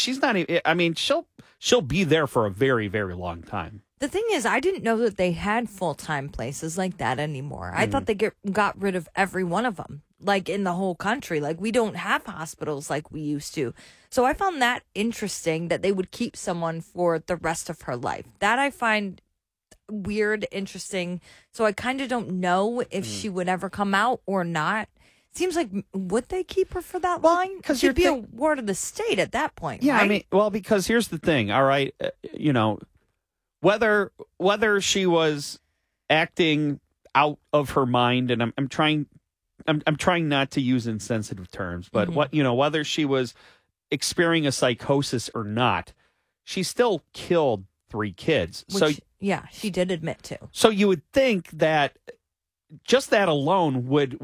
she's not even, I mean, she'll be there for a very, very long time. The thing is, I didn't know that they had full-time places like that anymore. I thought they got rid of every one of them, like in the whole country. Like, we don't have hospitals like we used to. So I found that interesting that they would keep someone for the rest of her life. That I find weird, interesting. So I kind of don't know if she would ever come out or not. Seems like, would they keep her for that long? Because she'd be a ward of the state at that point, yeah, right? I mean, well, because here's the thing, all right, whether she was acting out of her mind, and I'm trying not to use insensitive terms, but whether she was experiencing a psychosis or not, she still killed 3 kids. She did admit to. So you would think that just that alone would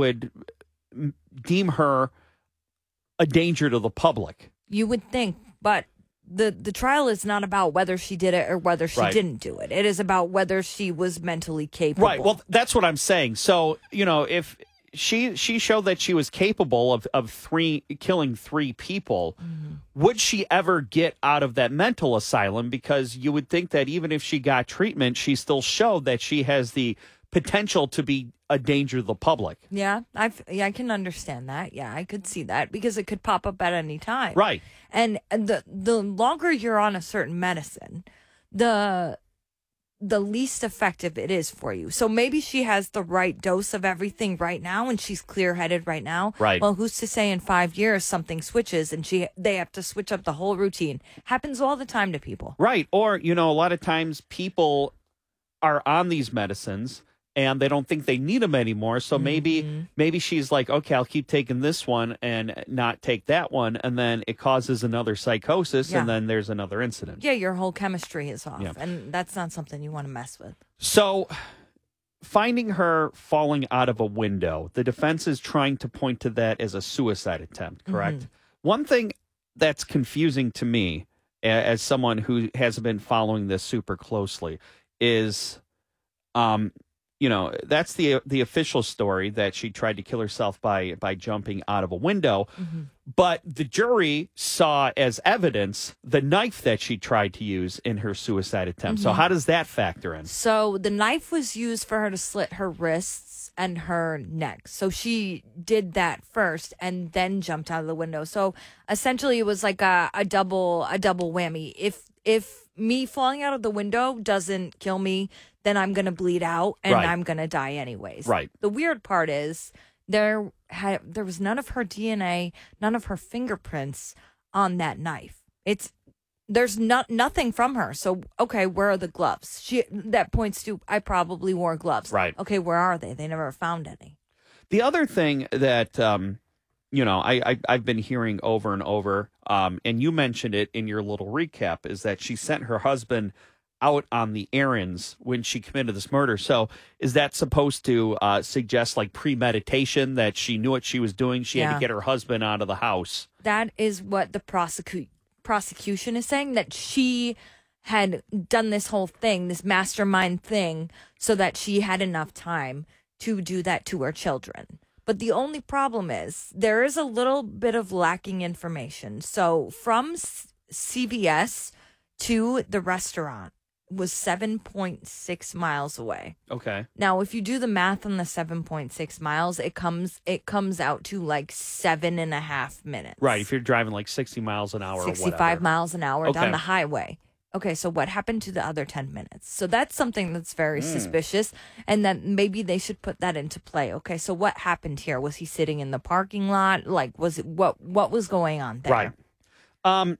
deem her a danger to the public. You would think, but the trial is not about whether she did it or whether she didn't do it. It is about whether she was mentally capable. Right. Well, that's what I'm saying. So, if she showed that she was capable of killing 3 people, would she ever get out of that mental asylum? Because you would think that even if she got treatment, she still showed that she has the potential to be a danger to the public. Yeah, I can understand that. Yeah, I could see that because it could pop up at any time. Right. And the longer you're on a certain medicine, the least effective it is for you. So maybe she has the right dose of everything right now and she's clear-headed right now. Right. Well, who's to say in 5 years something switches and they have to switch up the whole routine. Happens all the time to people. Right. Or, a lot of times people are on these medicines and they don't think they need them anymore. So maybe she's like, okay, I'll keep taking this one and not take that one. And then it causes another psychosis and then there's another incident. Yeah, your whole chemistry is off. Yeah. And that's not something you want to mess with. So finding her falling out of a window, the defense is trying to point to that as a suicide attempt, correct? One thing that's confusing to me as someone who hasn't been following this super closely is... that's the official story that she tried to kill herself by jumping out of a window. But the jury saw as evidence the knife that she tried to use in her suicide attempt. So how does that factor in? So the knife was used for her to slit her wrists and her neck. So she did that first and then jumped out of the window. So essentially it was like a double whammy. If me falling out of the window doesn't kill me, then I'm going to bleed out and I'm going to die anyways. Right. The weird part is there was none of her DNA, none of her fingerprints on that knife. There's nothing from her. So, okay, where are the gloves? That points to I probably wore gloves. Right. Okay, where are they? They never found any. The other thing that, I've been hearing over and over, and you mentioned it in your little recap, is that she sent her husband out on the errands when she committed this murder. So is that supposed to suggest like premeditation, that she knew what she was doing? She had to get her husband out of the house. That is what the prosecution is saying, that she had done this whole thing, this mastermind thing, so that she had enough time to do that to her children. But the only problem is there is a little bit of lacking information. So from CVS to the restaurant was 7.6 miles away. Okay. Now, if you do the math on the 7.6 miles, it comes out to like 7.5 minutes. Right. If you're driving like 60 miles an hour 65 miles an hour Okay. down the highway. Okay, so what happened to the other 10 minutes? So that's something that's very suspicious, and that maybe they should put that into play. Okay, so what happened here? Was he sitting in the parking lot? Like, was it what was going on there? Right.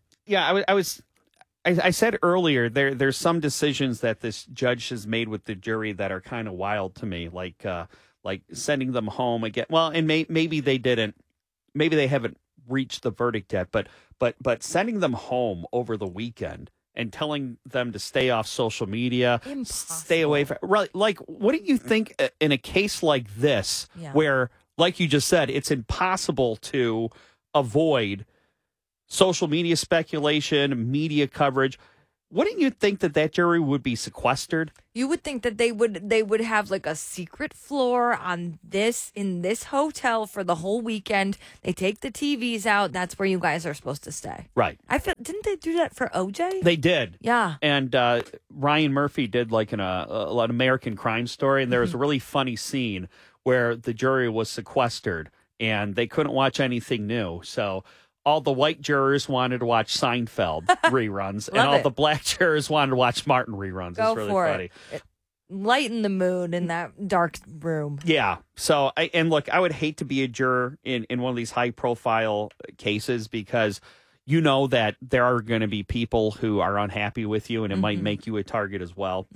I said earlier there's some decisions that this judge has made with the jury that are kind of wild to me, like sending them home again. Well, and maybe they didn't. Maybe they haven't reached the verdict yet. But sending them home over the weekend and telling them to stay off social media, stay away from. Right, like, what do you think in a case like this, where, like you just said, it's impossible to avoid social media speculation, media coverage? wouldn't you think that jury would be sequestered? You would think that they would have like a secret floor in this hotel for the whole weekend. They take the TVs out. That's where you guys are supposed to stay. Right. Didn't they do that for OJ? They did. Yeah. And Ryan Murphy did like an American Crime Story, and there was a really funny scene where the jury was sequestered and they couldn't watch anything new. So all the white jurors wanted to watch Seinfeld reruns, and all the black jurors wanted to watch Martin reruns. Go it's really for funny. it. Lighten the mood in that dark room. Yeah. So, look, I would hate to be a juror in one of these high-profile cases because you know that there are going to be people who are unhappy with you, and it might make you a target as well.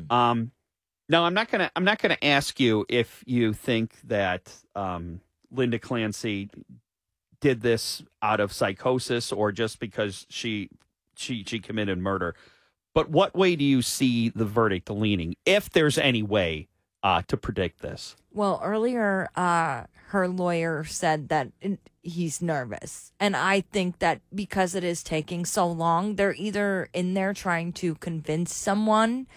No, I'm not gonna ask you if you think that Linda Clancy did this out of psychosis or just because she committed murder. But what way do you see the verdict leaning, if there's any way to predict this? Well, earlier, her lawyer said that he's nervous. And I think that because it is taking so long, they're either in there trying to convince someone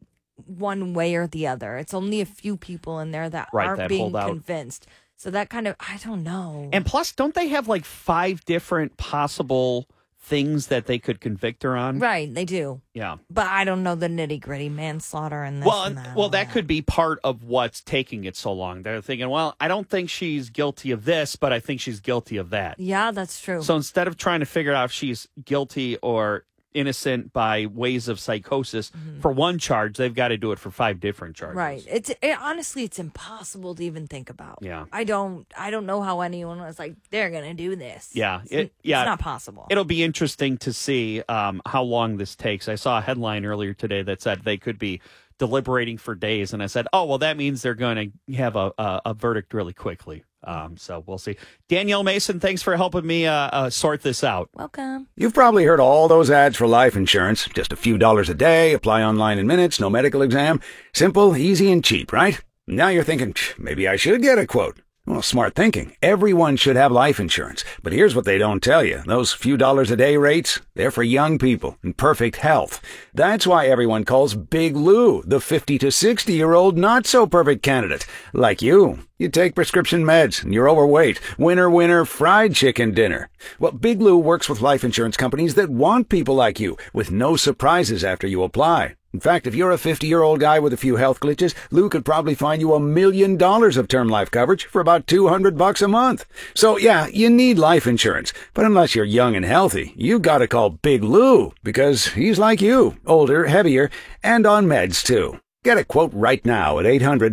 one way or the other. It's only a few people in there that aren't being convinced. So that kind of, I don't know. And plus, don't they have like 5 different possible things that they could convict her on? Right, they do. Yeah. But I don't know the nitty-gritty manslaughter and this and that. Well, that could be part of what's taking it so long. They're thinking, well, I don't think she's guilty of this, but I think she's guilty of that. Yeah, that's true. So instead of trying to figure out if she's guilty or innocent by ways of psychosis for one charge, they've got to do it for 5 different charges. Right. Honestly, it's impossible to even think about. Yeah. I don't know how anyone was like, they're going to do this. Yeah. It's not possible. It'll be interesting to see how long this takes. I saw a headline earlier today that said they could be deliberating for days. And I said, oh, well, that means they're going to have a verdict really quickly. So we'll see. Danielle Mason, thanks for helping me sort this out. Welcome. You've probably heard all those ads for life insurance. Just a few dollars a day, apply online in minutes, no medical exam. Simple, easy, and cheap, right? Now you're thinking, maybe I should get a quote. Well, smart thinking. Everyone should have life insurance. But here's what they don't tell you. Those few dollars a day rates, they're for young people in perfect health. That's why everyone calls Big Lou the 50 to 60-year-old not-so-perfect candidate. Like you. You take prescription meds and you're overweight. Winner, winner, fried chicken dinner. Well, Big Lou works with life insurance companies that want people like you, with no surprises after you apply. In fact, if you're a 50-year-old guy with a few health glitches, Lou could probably find you $1 million of term life coverage for about $200 a month. So yeah, you need life insurance. But unless you're young and healthy, you gotta call Big Lou, because he's like you, older, heavier, and on meds too. Get a quote right now at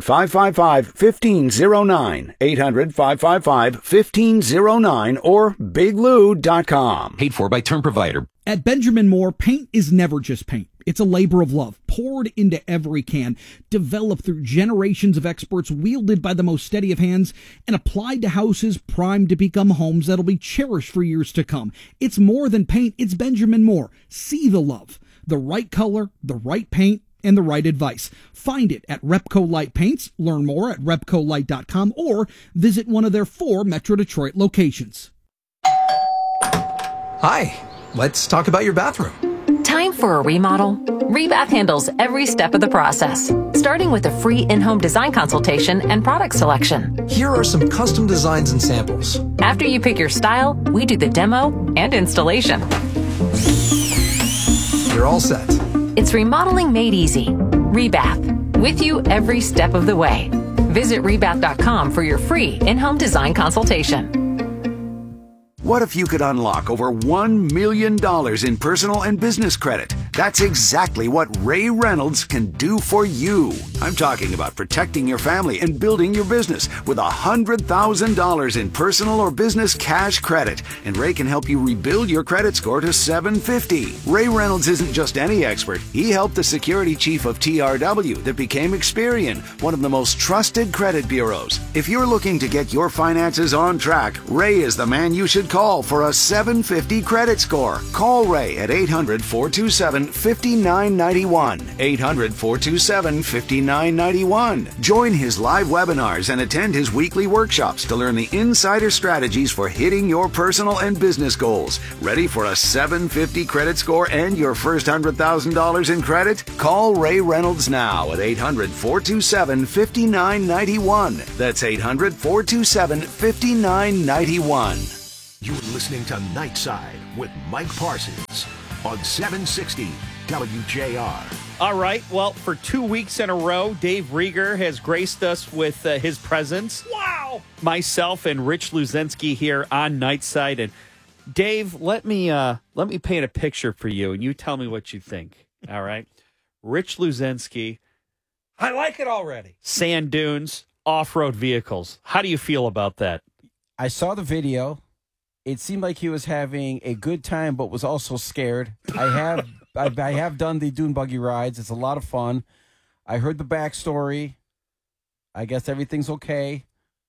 800-555-1509, 800-555-1509, or biglou.com. Paid for by Term Provider. At Benjamin Moore, paint is never just paint. It's a labor of love, poured into every can, developed through generations of experts, wielded by the most steady of hands, and applied to houses primed to become homes that'll be cherished for years to come. It's more than paint, it's Benjamin Moore. See the love. The right color, the right paint, and the right advice. Find it at Repco Light Paints. Learn more at repcolight.com or visit one of their 4 Metro Detroit locations. Hi, let's talk about your bathroom. Time for a remodel? Rebath handles every step of the process, starting with a free in-home design consultation and product selection. Here are some custom designs and samples. After you pick your style, we do the demo and installation. You're all set. It's remodeling made easy. Rebath, with you every step of the way. Visit rebath.com for your free in-home design consultation. What if you could unlock over $1 million in personal and business credit? That's exactly what Ray Reynolds can do for you. I'm talking about protecting your family and building your business with $100,000 in personal or business cash credit. And Ray can help you rebuild your credit score to 750. Ray Reynolds isn't just any expert. He helped the security chief of TRW that became Experian, one of the most trusted credit bureaus. If you're looking to get your finances on track, Ray is the man you should call for a 750 credit score. Call Ray at 800-427 800-427-5991. 800-427-5991. Join his live webinars and attend his weekly workshops to learn the insider strategies for hitting your personal and business goals. Ready for a 750 credit score and your first $100,000 in credit? Call Ray Reynolds now at 800-427-5991. That's 800-427-5991. You're listening to Nightside with Mike Parsons on 760 WJR. All right. Well, for 2 weeks in a row, Dave Rieger has graced us with his presence. Wow. Myself and Rich Luzinski here on Nightside. And Dave, let me paint a picture for you, and you tell me what you think. All right. Rich Luzinski. I like it already. Sand dunes, off-road vehicles. How do you feel about that? I saw the video. It seemed like he was having a good time, but was also scared. I have done the dune buggy rides. It's a lot of fun. I heard the backstory. I guess everything's okay.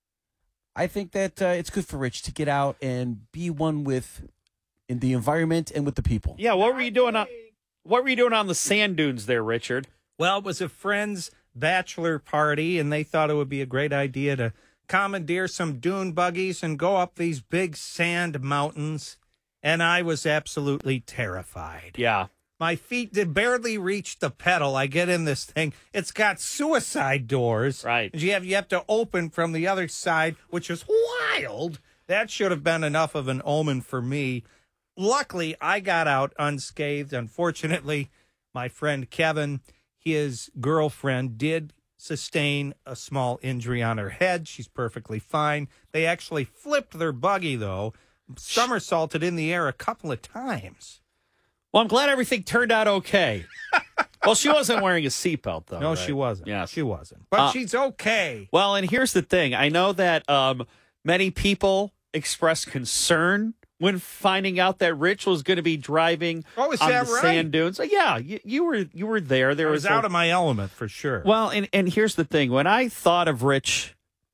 I think that it's good for Rich to get out and be one with in the environment and with the people. Yeah, what were you doing on the sand dunes there, Richard? Well, it was a friend's bachelor party, and they thought it would be a great idea to commandeer some dune buggies and go up these big sand mountains, and I was absolutely terrified. Yeah. My feet did barely reach the pedal. I get in this thing. It's got suicide doors. Right. You have to open from the other side, which is wild. That should have been enough of an omen for me. Luckily, I got out unscathed. Unfortunately, my friend Kevin, his girlfriend, did sustain a small injury on her head. She's perfectly fine. They actually flipped their buggy, though, somersaulted in the air a couple of times. Well, I'm glad everything turned out okay. Well, she wasn't wearing a seatbelt, though. No, right? she wasn't. Yes. She wasn't. But she's okay. Well, and here's the thing. I know that many people expressed concern when finding out that Rich was going to be driving Oh, is on that the right? sand dunes. Yeah, you were there. There I was out of my element for sure. Well, and here's the thing. When I thought of Rich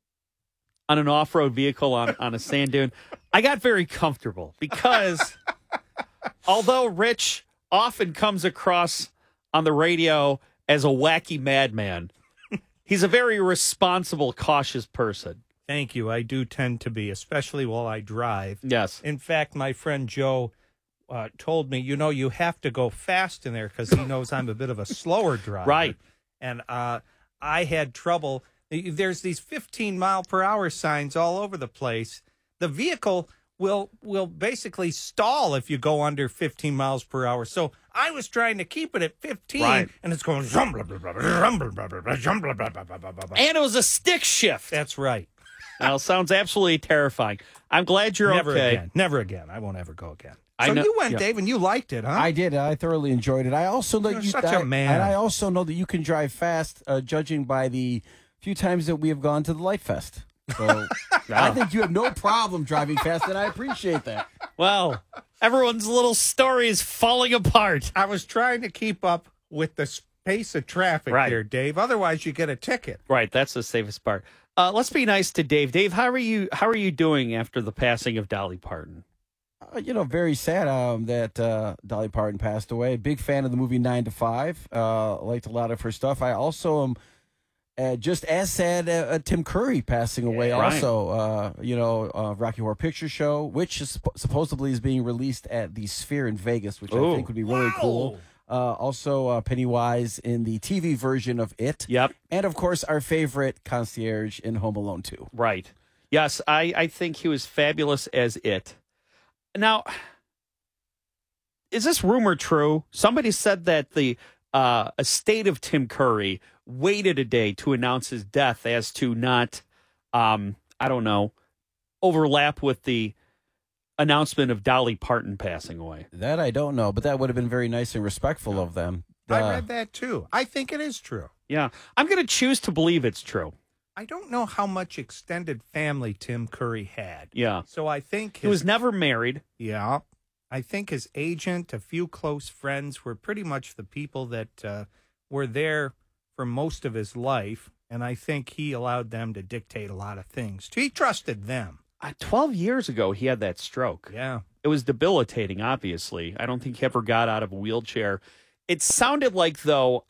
on an off-road vehicle on a sand dune, I got very comfortable because although Rich often comes across on the radio as a wacky madman, he's a very responsible, cautious person. Thank you. I do tend to be, especially while I drive. Yes. In fact, my friend Joe told me, you have to go fast in there because he knows I'm a bit of a slower driver. Right. And I had trouble. There's these 15-mile-per-hour signs all over the place. The vehicle will basically stall if you go under 15 miles per hour. So I was trying to keep it at 15, Right. and it's going zum, blah, blah, blah, zum, blah, blah, blah, blah, zum, blah, blah, blah, blah, blah, blah. And it was a stick shift. That's right. Well, sounds absolutely terrifying. I'm glad you're Never okay. again. Never again. I won't ever go again. I So know- you went, yeah. Dave, and you liked it, huh? I did. I thoroughly enjoyed it. I also know You're such a man. and I also know that you can drive fast, judging by the few times that we have gone to the Light Fest. So I think you have no problem driving fast, and I appreciate that. Well, everyone's little story is falling apart. I was trying to keep up with the pace of traffic Right. there, Dave. Otherwise, you get a ticket. Right, that's the safest part. Let's be nice to Dave. Dave, how are you doing after the passing of Dolly Parton? Very sad that Dolly Parton passed away. Big fan of the movie 9 to 5. Liked a lot of her stuff. I also am just as sad Tim Curry passing away. Right. Also, Rocky Horror Picture Show, which is supposedly is being released at the Sphere in Vegas, which Ooh. I think would be really cool. Also, Pennywise in the TV version of It. Yep. And, of course, our favorite concierge in Home Alone 2. Right. Yes, I think he was fabulous as It. Now, is this rumor true? Somebody said that the estate of Tim Curry waited a day to announce his death as to not, overlap with the announcement of Dolly Parton passing away. That I don't know, but that would have been very nice and respectful of them. I read that, too. I think it is true. Yeah, I'm going to choose to believe it's true. I don't know how much extended family Tim Curry had. Yeah. So I think He was never married. Yeah. I think his agent, a few close friends were pretty much the people that were there for most of his life. And I think he allowed them to dictate a lot of things. He trusted them. 12 years ago, he had that stroke. Yeah. It was debilitating, obviously. I don't think he ever got out of a wheelchair. It sounded like, though,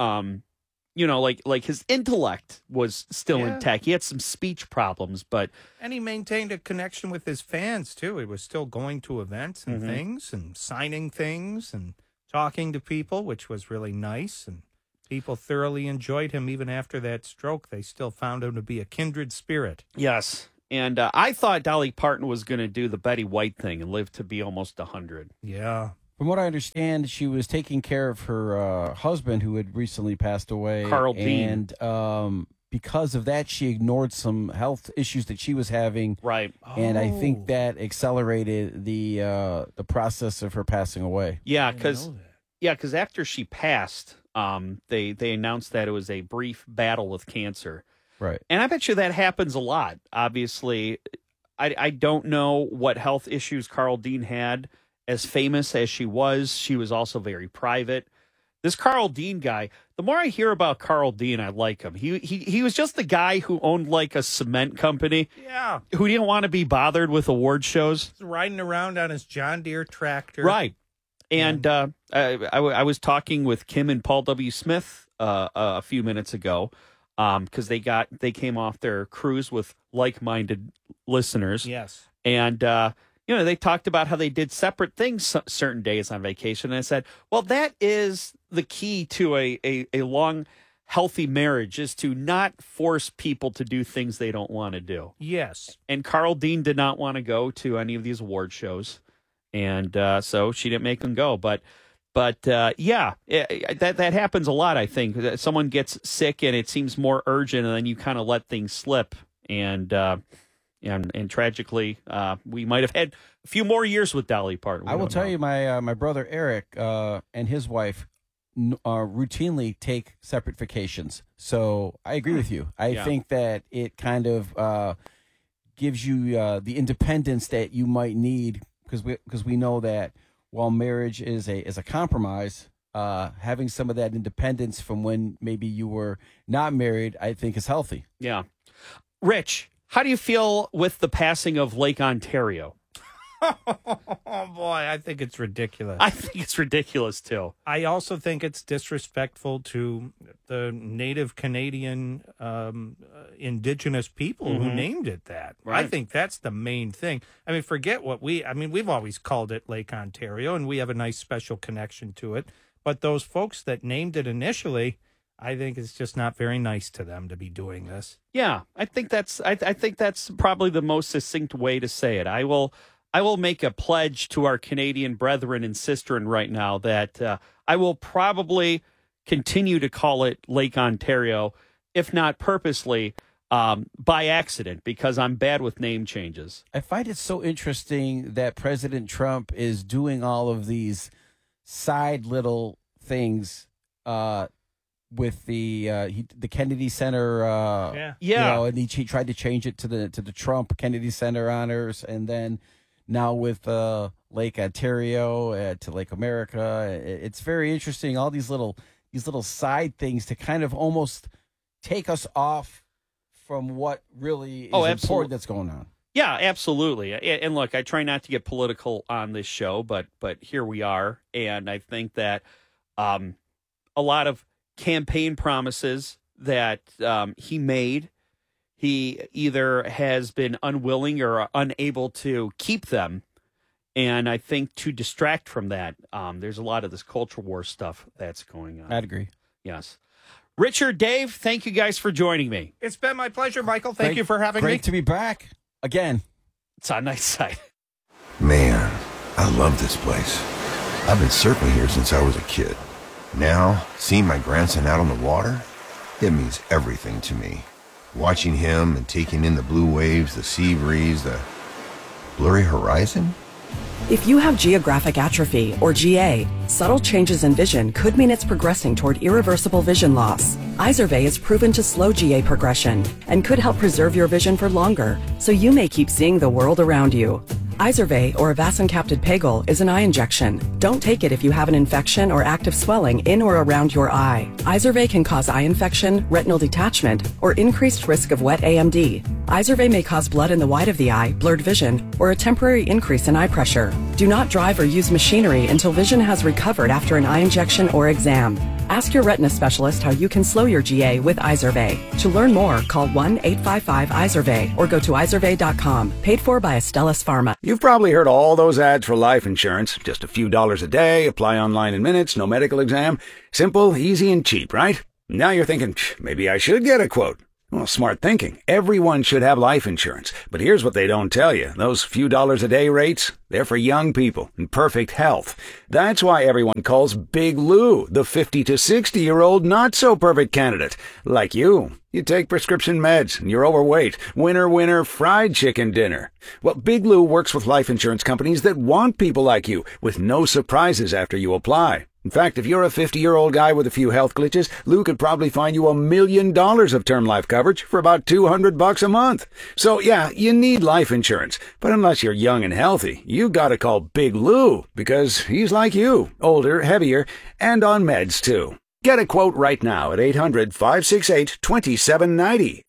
like his intellect was still Yeah. intact. He had some speech problems, but And he maintained a connection with his fans, too. He was still going to events and things and signing things and talking to people, which was really nice. And people thoroughly enjoyed him even after that stroke. They still found him to be a kindred spirit. yes. And I thought Dolly Parton was going to do the Betty White thing and live to be almost 100. Yeah. From what I understand, she was taking care of her husband who had recently passed away. Carl Dean. And because of that, she ignored some health issues that she was having. Right. And I think that accelerated the process of her passing away. Yeah, because after she passed, they announced that it was a brief battle with cancer. Right. And I bet you that happens a lot. Obviously, I don't know what health issues Carl Dean had. As famous as she was also very private. This Carl Dean guy, the more I hear about Carl Dean, I like him. He was just the guy who owned like a cement company. Yeah. Who didn't want to be bothered with award shows. He's riding around on his John Deere tractor. Right. And I was talking with Kim and Paul W. Smith a few minutes ago because they came off their cruise with like-minded listeners. Yes. And they talked about how they did separate things certain days on vacation. And I said, well, that is the key to a long, healthy marriage, is to not force people to do things they don't want to do. Yes. And Carl Dean did not want to go to any of these award shows. And so she didn't make him go. But that happens a lot, I think. Someone gets sick and it seems more urgent, and then you kind of let things slip. And tragically, we might have had a few more years with Dolly Parton. I will tell you, my brother Eric and his wife routinely take separate vacations. So I agree with you. I think that it kind of gives you the independence that you might need, because we know that while marriage is a compromise, having some of that independence from when maybe you were not married, I think is healthy. Yeah. Rich, how do you feel with the passing of Lake Ontario? Oh, boy, I think it's ridiculous. I think it's ridiculous, too. I also think it's disrespectful to the Native Canadian indigenous people who named it that. Right. I think that's the main thing. I mean, forget we've always called it Lake Ontario, and we have a nice special connection to it. But those folks that named it initially, I think it's just not very nice to them to be doing this. Yeah, I think that's probably the most succinct way to say it. I will make a pledge to our Canadian brethren and sisterin right now that I will probably continue to call it Lake Ontario, if not purposely, by accident, because I'm bad with name changes. I find it so interesting that President Trump is doing all of these side little things with the Kennedy Center. And he tried to change it to the Trump Kennedy Center honors, and then now with Lake Ontario to Lake America. It's very interesting. All these little side things to kind of almost take us off from what really is important that's going on. Yeah, absolutely. And look, I try not to get political on this show, but here we are. And I think that a lot of campaign promises that he made, he either has been unwilling or unable to keep them. And I think to distract from that, there's a lot of this culture war stuff that's going on. I'd agree. Yes. Richard, Dave, thank you guys for joining me. It's been my pleasure, Michael. Thank you for having me. Great to be back again. It's on Night Side. Man, I love this place. I've been surfing here since I was a kid. Now, seeing my grandson out on the water, it means everything to me. Watching him and taking in the blue waves, the sea breeze, the blurry horizon. If you have geographic atrophy, or GA, subtle changes in vision could mean it's progressing toward irreversible vision loss. Izervay is proven to slow GA progression and could help preserve your vision for longer, so you may keep seeing the world around you. Izervay, or avacincaptad pegol, is an eye injection. Don't take it if you have an infection or active swelling in or around your eye. Izervay can cause eye infection, retinal detachment, or increased risk of wet AMD. Izervay may cause blood in the white of the eye, blurred vision, or a temporary increase in eye pressure. Do not drive or use machinery until vision has recovered after an eye injection or exam. Ask your retina specialist how you can slow your GA with Izervay. To learn more, call 1-855-IZERVAY or go to izervay.com. Paid for by Astellas Pharma. You've probably heard all those ads for life insurance. Just a few dollars a day, apply online in minutes, no medical exam. Simple, easy, and cheap, right? Now you're thinking, maybe I should get a quote. Well, smart thinking. Everyone should have life insurance. But here's what they don't tell you. Those few dollars a day rates, they're for young people in perfect health. That's why everyone calls Big Lou the 50 to 60-year-old not-so-perfect candidate. Like you. You take prescription meds and you're overweight. Winner, winner, fried chicken dinner. Well, Big Lou works with life insurance companies that want people like you with no surprises after you apply. In fact, if you're a 50-year-old guy with a few health glitches, Lou could probably find you $1 million of term life coverage for about $200 a month. So yeah, you need life insurance. But unless you're young and healthy, you gotta call Big Lou because he's like you, older, heavier, and on meds too. Get a quote right now at 800-568-2790,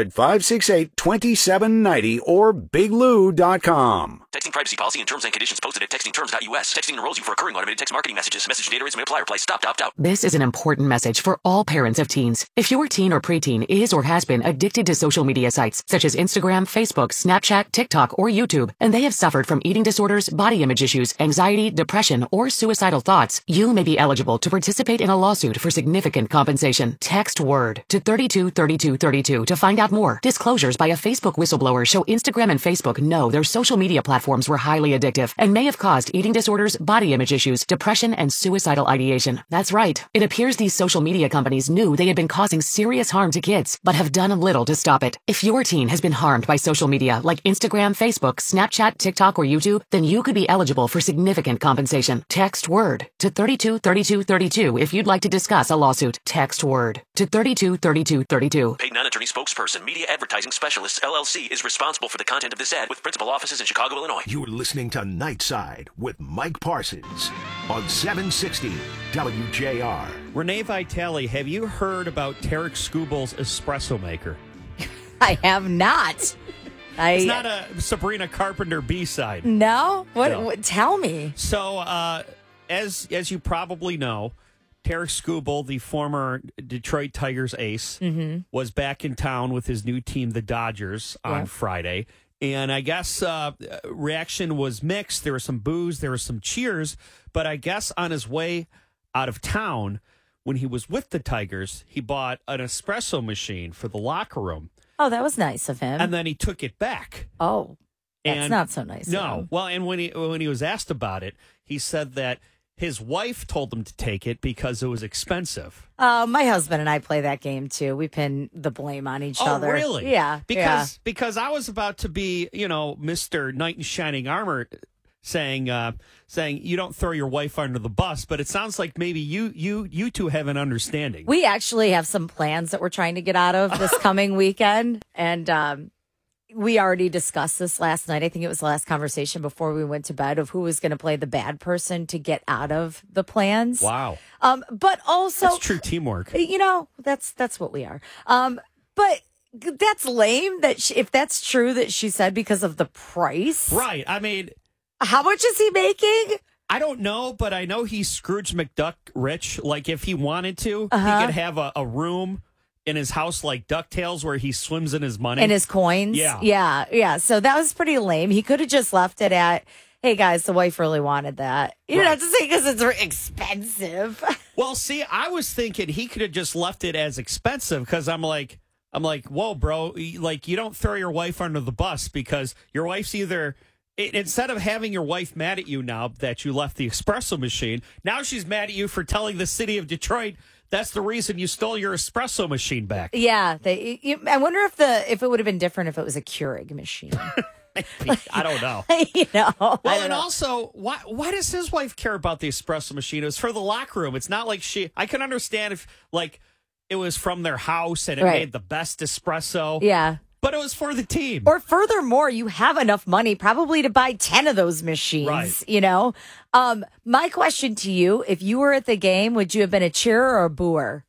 800-568-2790, or biglou.com. Texting privacy policy and terms and conditions posted at textingterms.us. Texting enrolls you for recurring automated text marketing messages. Message data rates may apply. Reply stop to opt out. This is an important message for all parents of teens. If your teen or preteen is or has been addicted to social media sites such as Instagram, Facebook, Snapchat, TikTok, or YouTube, and they have suffered from eating disorders, body image issues, anxiety, depression, or suicidal thoughts, you may be eligible to participate in a lawsuit for significant compensation. Text WORD to 323232 to find out more. Disclosures by a Facebook whistleblower show Instagram and Facebook know their social media platforms were highly addictive and may have caused eating disorders, body image issues, depression, and suicidal ideation. That's right. It appears these social media companies knew they had been causing serious harm to kids, but have done little to stop it. If your teen has been harmed by social media like Instagram, Facebook, Snapchat, TikTok, or YouTube, then you could be eligible for significant compensation. Text WORD to 323232 if you'd like to discuss a lawsuit. Text WORD to 323232. Paid non-attorney spokesperson, Media Advertising Specialists, LLC, is responsible for the content of this ad with principal offices in Chicago, Illinois. You're listening to Nightside with Mike Parsons on 760 WJR. Renee Vitale, have you heard about Tarek Skubel's espresso maker? I have not. It's not a Sabrina Carpenter B-side. No? What? No. Tell me. So, as you probably know, Tarek Skubel, the former Detroit Tigers ace, was back in town with his new team, the Dodgers, on Friday. And I guess reaction was mixed. There was some boos, there was some cheers. But I guess on his way out of town, when he was with the Tigers, he bought an espresso machine for the locker room. Oh, that was nice of him. And then he took it back. Oh, that's not so nice. No. Well, and when he was asked about it, he said that his wife told him to take it because it was expensive. My husband and I play that game too. We pin the blame on each other. Oh, really? Yeah. Because I was about to be, Mr. Knight in Shining Armor, saying you don't throw your wife under the bus, but it sounds like maybe you two have an understanding. We actually have some plans that we're trying to get out of this coming weekend, and we already discussed this last night. I think it was the last conversation before we went to bed of who was going to play the bad person to get out of the plans. Wow. But also, that's true teamwork. That's what we are. But that's lame that if that's true that she said because of the price. Right. I mean, how much is he making? I don't know, but I know he's Scrooge McDuck rich. Like if he wanted to, he could have a room in his house like DuckTales where he swims in his money. And his coins? Yeah. So that was pretty lame. He could have just left it at, hey, guys, the wife really wanted that. You don't have to say because it's expensive. Well, see, I was thinking he could have just left it as expensive because I'm like, whoa, bro, like you don't throw your wife under the bus because your wife's either... Instead of having your wife mad at you now that you left the espresso machine, now she's mad at you for telling the city of Detroit that's the reason you stole your espresso machine back. Yeah. I wonder if it would have been different if it was a Keurig machine. I don't know. Also, why does his wife care about the espresso machine? It was for the locker room. It's not like I can understand if, like, it was from their house and it made the best espresso. Yeah. But it was for the team. Or furthermore, you have enough money probably to buy 10 of those machines, Right. you know? My question to you, if you were at the game, would you have been a cheerer or a booer?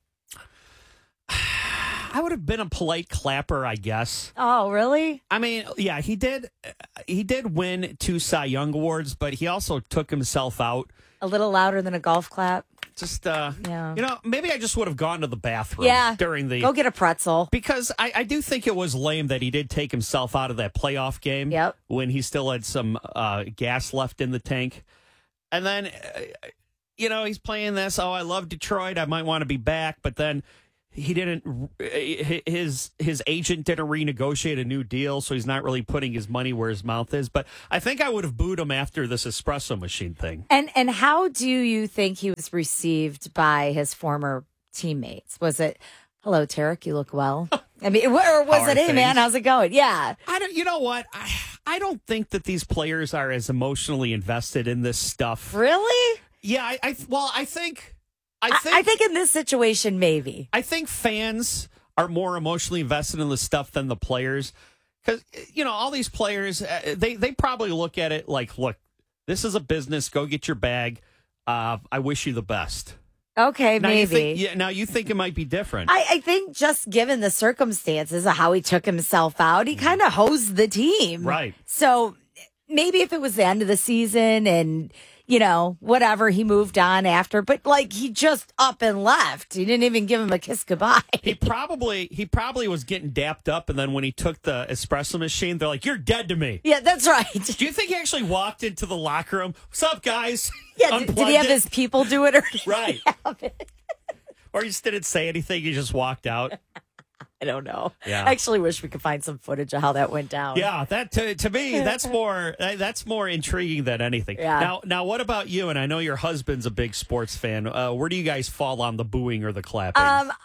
I would have been a polite clapper, I guess. Oh, really? I mean, yeah, he did win 2 Cy Young awards, but he also took himself out. A little louder than a golf clap? Just, Yeah. you know, maybe I just would have gone to the bathroom Yeah. during the... Go get a pretzel. Because I do think it was lame that he did take himself out of that playoff game. Yep. When he still had some gas left in the tank. And then, you know, he's playing this, I love Detroit, I might want to be back, but then... He didn't. His agent didn't renegotiate a new deal, so he's not really putting his money where his mouth is. But I think I would have booed him after this espresso machine thing. And how do you think he was received by his former teammates? Was it, hello, Tarek, you look well? I mean, or was it, hey, man, how's it going? Yeah. I don't. You know what? I don't think that these players are as emotionally invested in this stuff. Really? Yeah. I think. I think in this situation, maybe. I think fans are more emotionally invested in the stuff than the players. Because, you know, all these players, they probably look at it like, look, this is a business. Go get your bag. I wish you the best. Okay, Now maybe. now you think it might be different. I think just given the circumstances of how he took himself out, he kind of hosed the team. Right. So maybe if it was the end of the season and, you know, whatever, he moved on after, but like he just up and left. He didn't even give him a kiss goodbye. He probably was getting dapped up, and then when he took the espresso machine, they're like, "You're dead to me." Yeah, that's right. Do you think he actually walked into the locker room? What's up, guys? Yeah, did he have his people do it or did right? he have it? Or he just didn't say anything. He just walked out. I don't know. Yeah. I actually wish we could find some footage of how that went down. Yeah, that to me that's more intriguing than anything. Yeah. Now, what about you? And I know your husband's a big sports fan. Where do you guys fall on the booing or the clapping?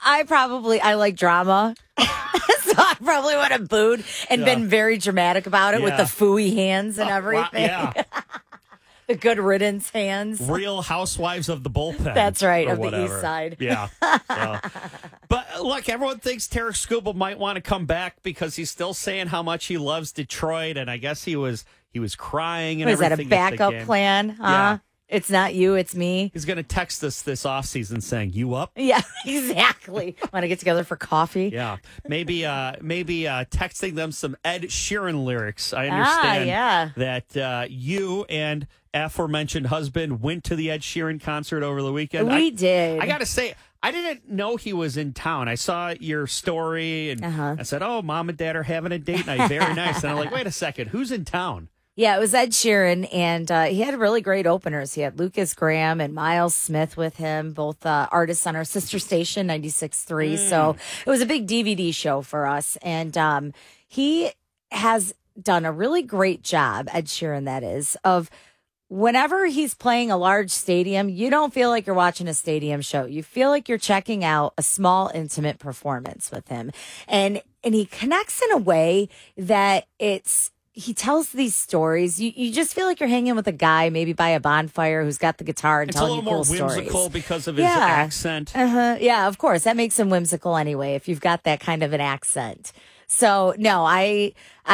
I like drama. So I probably would have booed and been very dramatic about it with the phooey hands and everything. Yeah. The good riddance hands. Real Housewives of the Bullpen. That's right, or of the whatever. East Side. Yeah. So. But look, everyone thinks Tarek Skubal might want to come back because he's still saying how much he loves Detroit, and I guess he was crying and Was that a everything. at the backup game. plan? Huh? Yeah. It's not you, it's me. He's going to text us this offseason saying, "You up?" Yeah, exactly. Want to get together for coffee? Yeah, maybe texting them some Ed Sheeran lyrics. I understand that you and aforementioned husband went to the Ed Sheeran concert over the weekend. We did. I got to say, I didn't know he was in town. I saw your story and I said, "Oh, mom and dad are having a date night. Very nice." And I'm like, "Wait a second, who's in town?" Yeah, it was Ed Sheeran, and he had really great openers. He had Lucas Graham and Miles Smith with him, both artists on our sister station, 96.3. So it was a big DVD show for us. And he has done a really great job, Ed Sheeran, that is, of whenever he's playing a large stadium, you don't feel like you're watching a stadium show. You feel like you're checking out a small, intimate performance with him. And he connects in a way that he tells these stories. You just feel like you're hanging with a guy, maybe by a bonfire, who's got the guitar and It's a telling little you more cool whimsical stories. because of his accent. Yeah, of course. That makes him whimsical anyway, if you've got that kind of an accent. So, no, I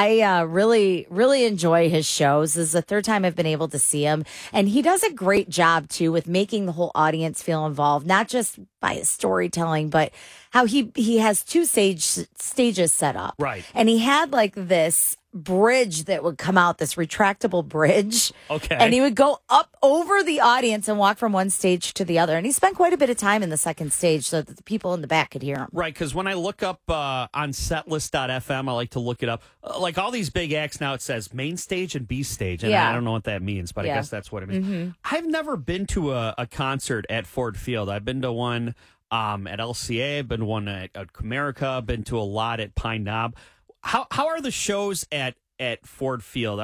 really, really enjoy his shows. This is the third time I've been able to see him. And he does a great job, too, with making the whole audience feel involved, not just by his storytelling, but how he has two stages set up. Right. And he had like this bridge that would come out, this retractable bridge. Okay. And he would go up over the audience and walk from one stage to the other. And he spent quite a bit of time in the second stage so that the people in the back could hear him. Right, because when I look up on setlist.fm, I like to look it up. Like all these big acts now, it says main stage and B stage. And Yeah. I don't know what that means, but I guess that's what it means. I've never been to a concert at Ford Field. I've been to one at LCA, I've been to one at Comerica, I've been to a lot at Pine Knob. How are the shows at Ford Field?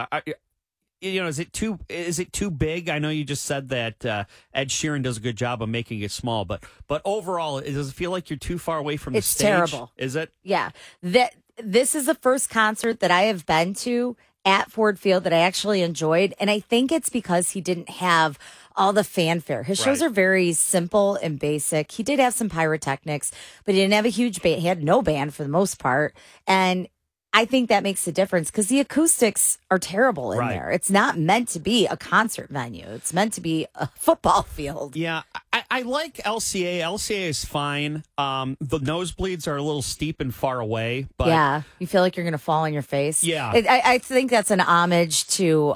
Is it too big? I know you just said that Ed Sheeran does a good job of making it small, but overall, does it feel like you're too far away from the stage? It's terrible. Is it? Yeah. This is the first concert that I have been to at Ford Field that I actually enjoyed. And I think it's because he didn't have all the fanfare. His shows Right. are very simple and basic. He did have some pyrotechnics, but he didn't have a huge band. He had no band for the most part. And I think that makes a difference because the acoustics are terrible in there. It's not meant to be a concert venue. It's meant to be a football field. Yeah, I like LCA. LCA is fine. The nosebleeds are a little steep and far away. But yeah, you feel like you're going to fall on your face. Yeah. I think that's an homage to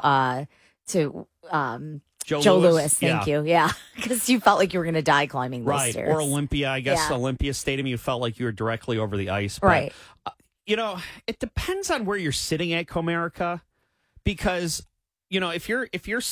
Joe Louis. Thank you. Yeah, because you felt like you were going to die climbing those stairs. Or Olympia. I guess Yeah. Olympia Stadium, you felt like you were directly over the ice. But, Right. It depends on where you're sitting at Comerica, because if you're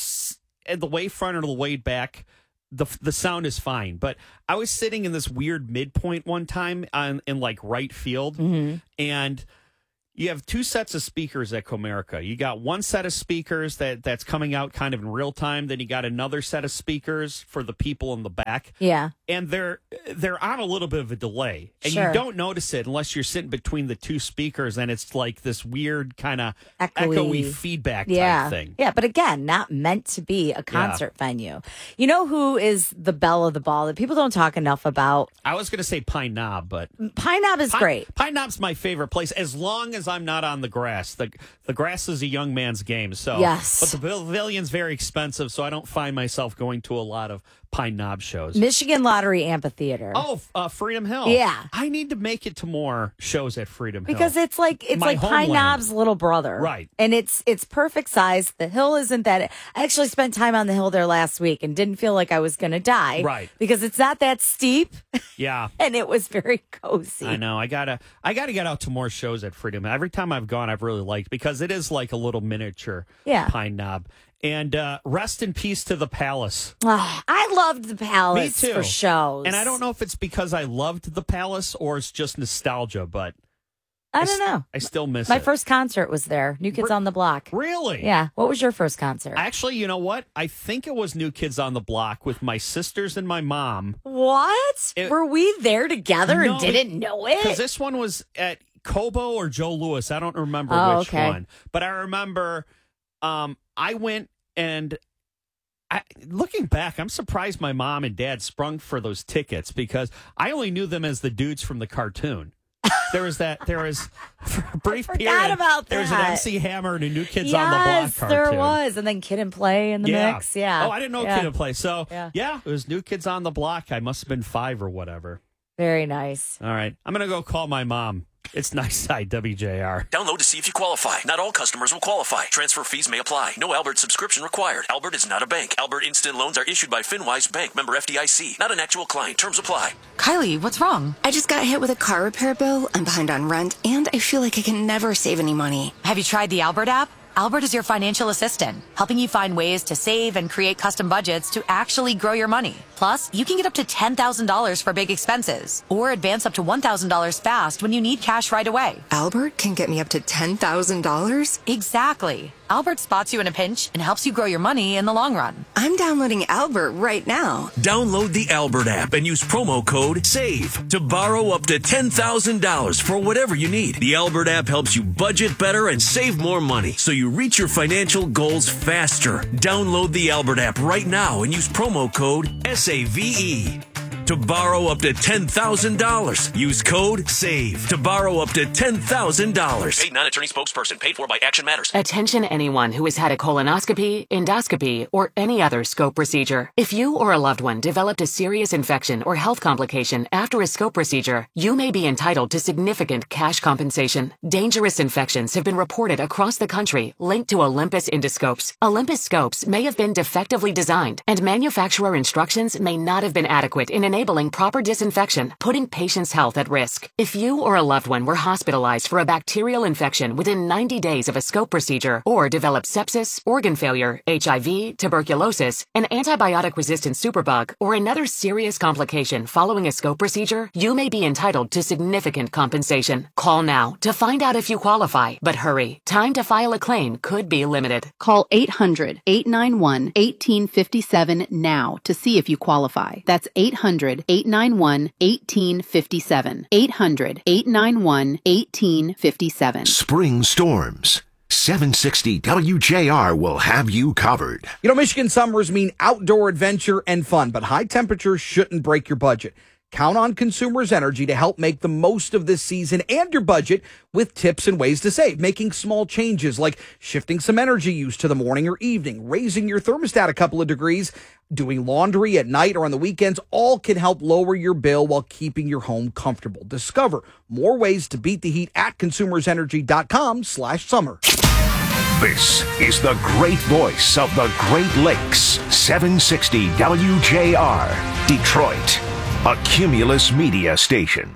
at the way front or the way back, the sound is fine. But I was sitting in this weird midpoint one time in like right field, and you have two sets of speakers at Comerica. You got one set of speakers that's coming out kind of in real time. Then you got another set of speakers for the people in the back. Yeah. And they're on a little bit of a delay. And Sure. you don't notice it unless you're sitting between the two speakers, and it's like this weird kind of echoey feedback type thing. Yeah, but again, not meant to be a concert venue. You know who is the belle of the ball that people don't talk enough about? I was going to say Pine Knob, but Pine Knob is great. Pine Knob's my favorite place, as long as I'm not on the grass. The grass is a young man's game. So Yes. But the pavilion's very expensive, so I don't find myself going to a lot of Pine Knob shows. Michigan Lottery Amphitheater. Oh, Freedom Hill. Yeah. I need to make it to more shows at Freedom Hill. Because it's like My Pine homeland. Knob's little brother. Right. And it's perfect size. The hill isn't that I actually spent time on the hill there last week and didn't feel like I was gonna die. Right. Because it's not that steep Yeah. and it was very cozy. I know. I gotta get out to more shows at Freedom. Every time I've gone, I've really liked, because it is like a little miniature Pine Knob. And rest in peace to the Palace. I loved the Palace Me too. for shows. And I don't know if it's because I loved the Palace or it's just nostalgia, but I don't know. I still miss My it. first concert was there. New Kids on the Block. Really? Yeah. What was your first concert? Actually, you know what? I think it was New Kids on the Block with my sisters and my mom. What? Were we there together and didn't know it? Because this one was at Kobo or Joe Louis. I don't remember which okay. one. But I remember I went, and looking back, I'm surprised my mom and dad sprung for those tickets, because I only knew them as the dudes from the cartoon. There was for a brief period. about There was an that. MC Hammer and a New Kids yes, on the Block cartoon. there was. And then Kid and Play in the mix. Yeah. Oh, I didn't know yeah. Kid and Play. So, Yeah. it was New Kids on the Block. I must have been 5 or whatever. Very nice. All right. I'm going to go call my mom. It's Nice Side WJR. Download to see if you qualify. Not all customers will qualify. Transfer fees may apply. No Albert subscription required. Albert is not a bank. Albert Instant Loans are issued by FinWise Bank, member FDIC. Not an actual client. Terms apply. Kylie, what's wrong? I just got hit with a car repair bill. I'm behind on rent, and I feel like I can never save any money. Have you tried the Albert app? Albert is your financial assistant, helping you find ways to save and create custom budgets to actually grow your money. Plus, you can get up to $10,000 for big expenses, or advance up to $1,000 fast when you need cash right away. Albert can get me up to $10,000? Exactly. Albert spots you in a pinch and helps you grow your money in the long run. I'm downloading Albert right now. Download the Albert app and use promo code SAVE to borrow up to $10,000 for whatever you need. The Albert app helps you budget better and save more money, so you reach your financial goals faster. Download the Albert app right now and use promo code SAVE to borrow up to $10,000. Use code SAVE to borrow up to $10,000. Paid non-attorney spokesperson. Paid for by Action Matters. Attention anyone who has had a colonoscopy, endoscopy, or any other scope procedure. If you or a loved one developed a serious infection or health complication after a scope procedure, you may be entitled to significant cash compensation. Dangerous infections have been reported across the country linked to Olympus endoscopes. Olympus scopes may have been defectively designed, and manufacturer instructions may not have been adequate in enabling proper disinfection, putting patients' health at risk. If you or a loved one were hospitalized for a bacterial infection within 90 days of a scope procedure, or developed sepsis, organ failure, HIV, tuberculosis, an antibiotic-resistant superbug, or another serious complication following a scope procedure, you may be entitled to significant compensation. Call now to find out if you qualify, but hurry. Time to file a claim could be limited. Call 800-891-1857 now to see if you qualify. That's 800-891-1857. 800-891-1857. Spring storms. 760 WJR will have you covered. You know, Michigan summers mean outdoor adventure and fun, but high temperatures shouldn't break your budget. Count on Consumers Energy to help make the most of this season and your budget with tips and ways to save. Making small changes like shifting some energy use to the morning or evening, raising your thermostat a couple of degrees, doing laundry at night or on the weekends, all can help lower your bill while keeping your home comfortable. Discover more ways to beat the heat at consumersenergy.com/summer. This is the great voice of the Great Lakes, 760 WJR, Detroit, a Cumulus media station.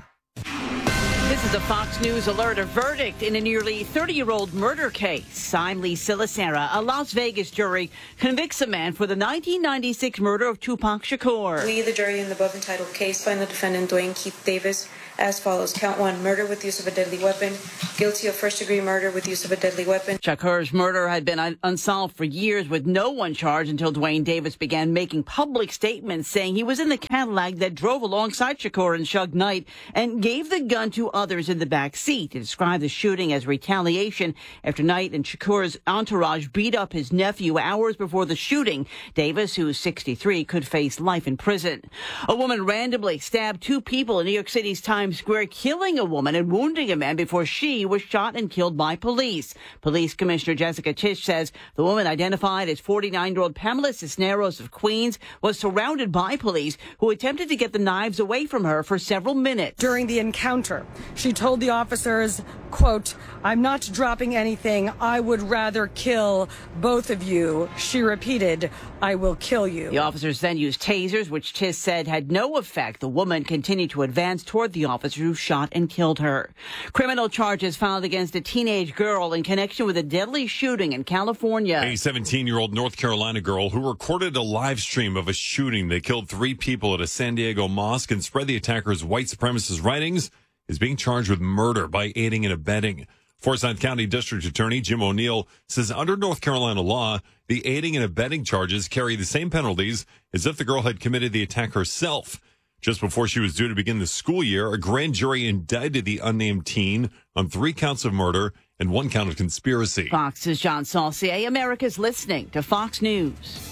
This is a Fox News alert. A verdict in a nearly 30-year-old murder case. I'm Lee Silasera. A Las Vegas jury convicts a man for the 1996 murder of Tupac Shakur. We, the jury in the above entitled case, find the defendant Dwayne Keith Davis as follows. Count 1, murder with use of a deadly weapon. Guilty of first-degree murder with use of a deadly weapon. Shakur's murder had been unsolved for years with no one charged until Dwayne Davis began making public statements saying he was in the Cadillac that drove alongside Shakur and Suge Knight and gave the gun to others in the back seat. He described the shooting as retaliation after Knight and Shakur's entourage beat up his nephew hours before the shooting. Davis, who's 63, could face life in prison. A woman randomly stabbed 2 people in New York City's Times Square, killing a woman and wounding a man before she was shot and killed by police. Police Commissioner Jessica Tisch says the woman, identified as 49-year-old Pamela Cisneros of Queens, was surrounded by police who attempted to get the knives away from her for several minutes. During the encounter, she told the officers, quote, "I'm not dropping anything. I would rather kill both of you." She repeated, "I will kill you." The officers then used tasers, which Tisch said had no effect. The woman continued to advance toward the officer who shot and killed her. Criminal charges filed against a teenage girl in connection with a deadly shooting in California. A 17-year-old North Carolina girl who recorded a live stream of a shooting that killed 3 people at a San Diego mosque and spread the attacker's white supremacist writings is being charged with murder by aiding and abetting. Forsyth County District Attorney Jim O'Neill says under North Carolina law, the aiding and abetting charges carry the same penalties as if the girl had committed the attack herself. Just before she was due to begin the school year, a grand jury indicted the unnamed teen on 3 counts of murder and 1 count of conspiracy. Fox's John Saucier. America's listening to Fox News.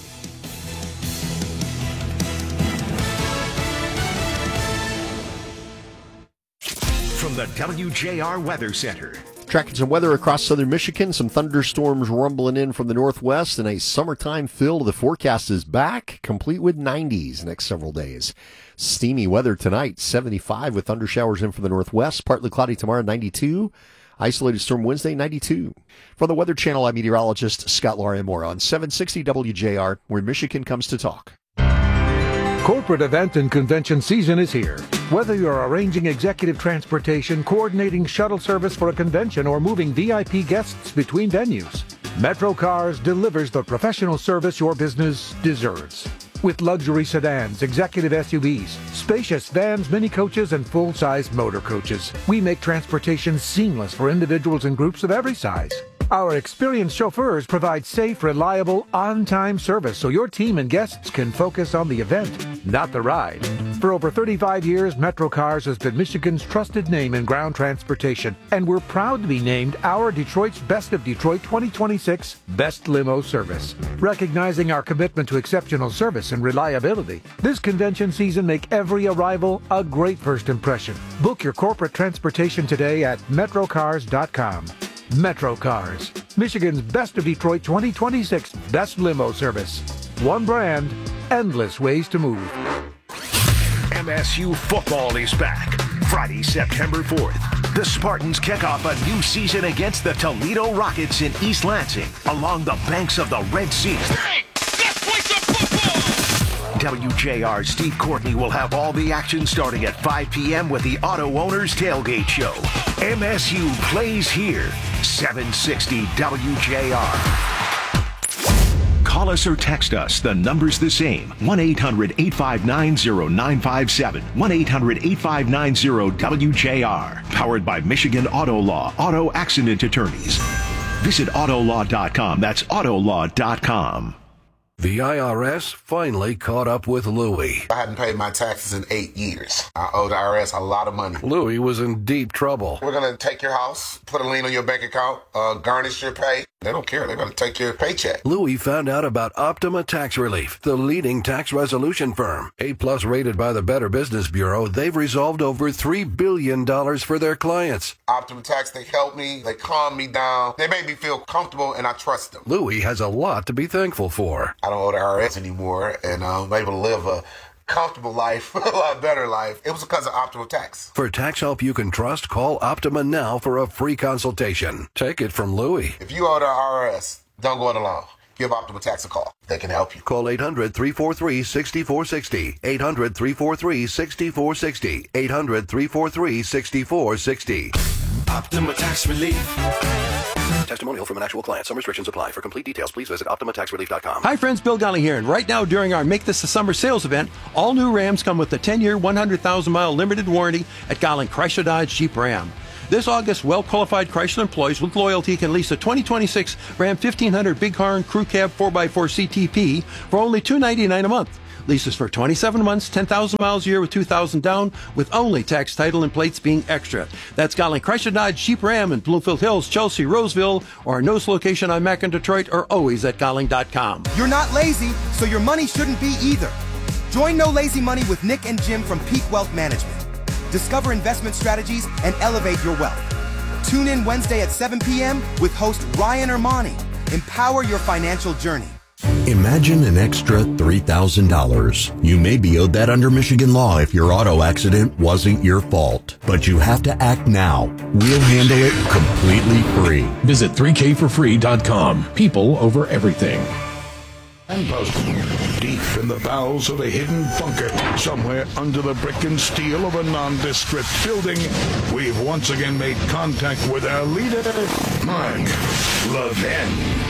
From the WJR Weather Center. Tracking some weather across southern Michigan, some thunderstorms rumbling in from the northwest, and a summertime feel to the forecast is back, complete with 90s next several days. Steamy weather tonight, 75 with thundershowers in from the northwest, partly cloudy tomorrow, 92. Isolated storm Wednesday, 92. From the Weather Channel, I'm meteorologist Scott Larimore on 760 WJR, where Michigan comes to talk. Corporate event and convention season is here. Whether you're arranging executive transportation, coordinating shuttle service for a convention, or moving VIP guests between venues, Metro Cars delivers the professional service your business deserves. With luxury sedans, executive SUVs, spacious vans, mini coaches, and full-size motor coaches, we make transportation seamless for individuals and groups of every size. Our experienced chauffeurs provide safe, reliable, on-time service so your team and guests can focus on the event, not the ride. For over 35 years, Metro Cars has been Michigan's trusted name in ground transportation, and we're proud to be named our Detroit's Best of Detroit 2026 Best Limo Service. Recognizing our commitment to exceptional service and reliability, this convention season make every arrival a great first impression. Book your corporate transportation today at metrocars.com. Metro Cars, Michigan's Best of Detroit 2026 Best Limo Service. One brand, endless ways to move. MSU football is back. Friday, September 4th. The Spartans kick off a new season against the Toledo Rockets in East Lansing along the banks of the Red Sea. Hey, let's play some football! WJR's Steve Courtney will have all the action starting at 5 p.m. with the Auto Owners Tailgate Show. MSU plays here. 760 WJR. Call us or text us. The number's the same. 1-800-859-0957. 1-800-859-0WJR. Powered by Michigan Auto Law. Auto Accident Attorneys. Visit Autolaw.com. That's Autolaw.com. The IRS finally caught up with Louie. I hadn't paid my taxes in 8 years. I owe the IRS a lot of money. Louie was in deep trouble. We're going to take your house, put a lien on your bank account, garnish your pay. They don't care. They're going to take your paycheck. Louis found out about Optima Tax Relief, the leading tax resolution firm. A-plus rated by the Better Business Bureau, they've resolved over $3 billion for their clients. Optima Tax, they help me. They calm me down. They make me feel comfortable, and I trust them. Louis has a lot to be thankful for. I don't owe the IRS anymore, and I'm able to live a comfortable life, a lot better life. It was because of Optima Tax. For tax help you can trust, call Optima now for a free consultation. Take it from Louis. If you owe the IRS, don't go it alone. Give Optima Tax a call. They can help you. Call 800-343-6460. 800-343-6460. 800-343-6460. Optima Tax Relief. Testimonial from an actual client. Some restrictions apply. For complete details, please visit OptimaTaxRelief.com. Hi, friends. Bill Golly here. And right now, during our Make This the Summer sales event, all new Rams come with a 10-year, 100,000-mile limited warranty at Golling Chrysler Dodge Jeep Ram. This August, well-qualified Chrysler employees with loyalty can lease a 2026 Ram 1500 Big Horn Crew Cab 4x4 CTP for only $299 a month. Leases for 27 months, 10,000 miles a year with $2,000 down, with only tax, title, and plates being extra. That's Golling Chrysler Dodge Jeep Ram in Bloomfield Hills, Chelsea, Roseville, or our newest location on Mac in Detroit, or always at Golling.com. You're not lazy, so your money shouldn't be either. Join No Lazy Money with Nick and Jim from Peak Wealth Management. Discover investment strategies and elevate your wealth. Tune in Wednesday at 7 p.m. with host Ryan Ermani. Empower your financial journey. Imagine an extra $3,000. You may be owed that under Michigan law if your auto accident wasn't your fault. But you have to act now. We'll handle it completely free. Visit 3kforfree.com. People over everything. And post deep in the bowels of a hidden bunker, somewhere under the brick and steel of a nondescript building, we've once again made contact with our leader, Mark Levin.